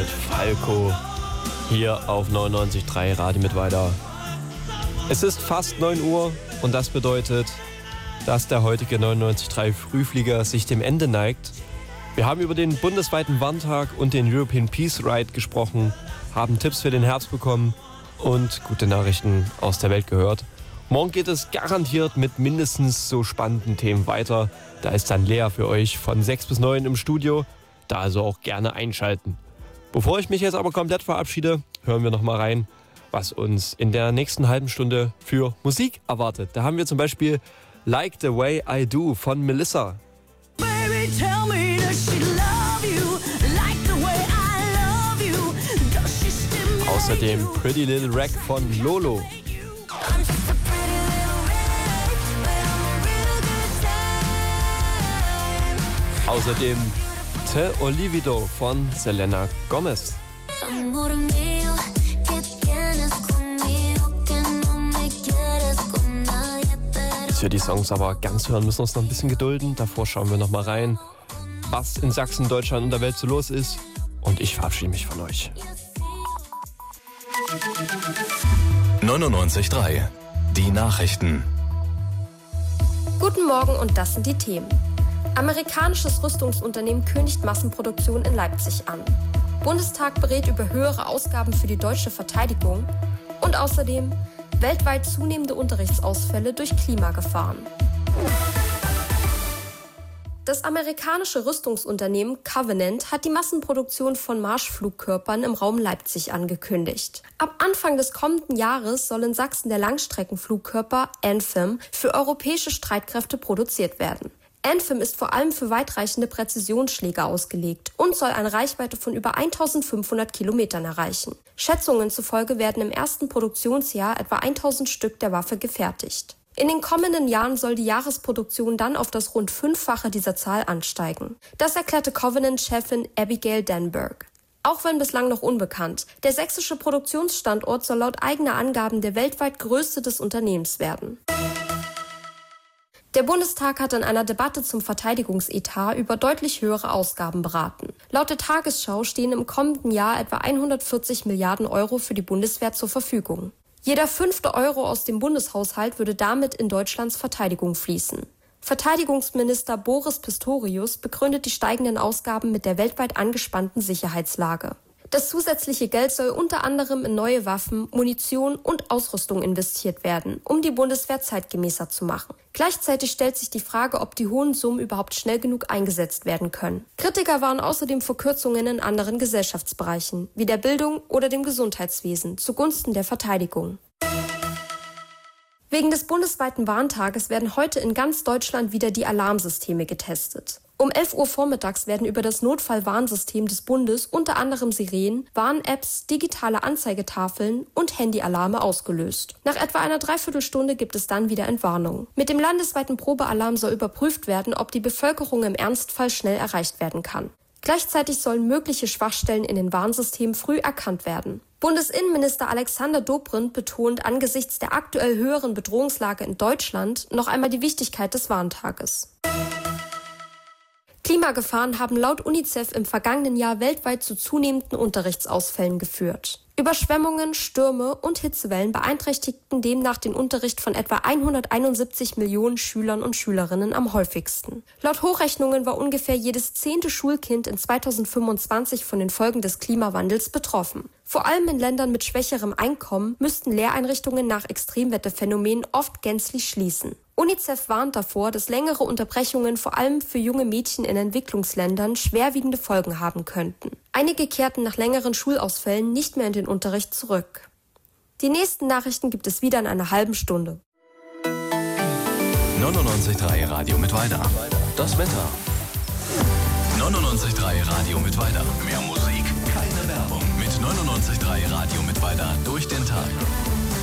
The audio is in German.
Gerald Falco hier auf 99.3 Radio mit weiter. Es ist fast 9 Uhr und das bedeutet, dass der heutige 99.3 Frühflieger sich dem Ende neigt. Wir haben über den bundesweiten Warntag und den European Peace Ride gesprochen, haben Tipps für den Herbst bekommen und gute Nachrichten aus der Welt gehört. Morgen geht es garantiert mit mindestens so spannenden Themen weiter. Da ist dann Lea für euch von 6 bis 9 im Studio. Da also auch gerne einschalten. Bevor ich mich jetzt aber komplett verabschiede, hören wir noch mal rein, was uns in der nächsten halben Stunde für Musik erwartet. Da haben wir zum Beispiel Like the Way I Do von Melissa. Baby, tell me, does she love you like the way I love you? Does she stimulate Außerdem Pretty Little Rack von Lolo. I'm just a pretty little wreck, but I'm a real good time. Außerdem Te Olivido von Selena Gomez. Amor mío, que tienes conmigo, que no me quieres con nadie, pero Bis wir die Songs aber ganz hören, müssen wir uns noch ein bisschen gedulden. Davor schauen wir noch mal rein, was in Sachsen, Deutschland und der Welt so los ist. Und ich verabschiede mich von euch. 99.3 Die Nachrichten. Guten Morgen und das sind die Themen. Amerikanisches Rüstungsunternehmen kündigt Massenproduktion in Leipzig an. Bundestag berät über höhere Ausgaben für die deutsche Verteidigung. Und außerdem weltweit zunehmende Unterrichtsausfälle durch Klimagefahren. Das amerikanische Rüstungsunternehmen Covenant hat die Massenproduktion von Marschflugkörpern im Raum Leipzig angekündigt. Ab Anfang des kommenden Jahres soll in Sachsen der Langstreckenflugkörper Anthem für europäische Streitkräfte produziert werden. Anthem ist vor allem für weitreichende Präzisionsschläge ausgelegt und soll eine Reichweite von über 1500 Kilometern erreichen. Schätzungen zufolge werden im ersten Produktionsjahr etwa 1000 Stück der Waffe gefertigt. In den kommenden Jahren soll die Jahresproduktion dann auf das rund 5-fache dieser Zahl ansteigen. Das erklärte Covenant-Chefin Abigail Danberg. Auch wenn bislang noch unbekannt, der sächsische Produktionsstandort soll laut eigener Angaben der weltweit größte des Unternehmens werden. Der Bundestag hat in einer Debatte zum Verteidigungsetat über deutlich höhere Ausgaben beraten. Laut der Tagesschau stehen im kommenden Jahr etwa 140 Milliarden Euro für die Bundeswehr zur Verfügung. Jeder 5. Euro aus dem Bundeshaushalt würde damit in Deutschlands Verteidigung fließen. Verteidigungsminister Boris Pistorius begründet die steigenden Ausgaben mit der weltweit angespannten Sicherheitslage. Das zusätzliche Geld soll unter anderem in neue Waffen, Munition und Ausrüstung investiert werden, um die Bundeswehr zeitgemäßer zu machen. Gleichzeitig stellt sich die Frage, ob die hohen Summen überhaupt schnell genug eingesetzt werden können. Kritiker waren außerdem vor Kürzungen in anderen Gesellschaftsbereichen, wie der Bildung oder dem Gesundheitswesen, zugunsten der Verteidigung. Wegen des bundesweiten Warntages werden heute in ganz Deutschland wieder die Alarmsysteme getestet. Um 11 Uhr vormittags werden über das Notfallwarnsystem des Bundes unter anderem Sirenen, Warn-Apps, digitale Anzeigetafeln und Handyalarme ausgelöst. Nach etwa einer Dreiviertelstunde gibt es dann wieder Entwarnung. Mit dem landesweiten Probealarm soll überprüft werden, ob die Bevölkerung im Ernstfall schnell erreicht werden kann. Gleichzeitig sollen mögliche Schwachstellen in den Warnsystemen früh erkannt werden. Bundesinnenminister Alexander Dobrindt betont angesichts der aktuell höheren Bedrohungslage in Deutschland noch einmal die Wichtigkeit des Warntages. Klimagefahren haben laut UNICEF im vergangenen Jahr weltweit zu zunehmenden Unterrichtsausfällen geführt. Überschwemmungen, Stürme und Hitzewellen beeinträchtigten demnach den Unterricht von etwa 171 Millionen Schülern und Schülerinnen am häufigsten. Laut Hochrechnungen war ungefähr jedes 10. Schulkind in 2025 von den Folgen des Klimawandels betroffen. Vor allem in Ländern mit schwächerem Einkommen müssten Lehreinrichtungen nach Extremwetterphänomenen oft gänzlich schließen. UNICEF warnt davor, dass längere Unterbrechungen vor allem für junge Mädchen in Entwicklungsländern schwerwiegende Folgen haben könnten. Einige kehrten nach längeren Schulausfällen nicht mehr in den Unterricht zurück. Die nächsten Nachrichten gibt es wieder in einer halben Stunde. 99.3 Radio mit weiter. Das Wetter. 99.3 Radio mit weiter. Mehr Musik, keine Werbung. Mit 99.3 Radio mit weiter durch den Tag.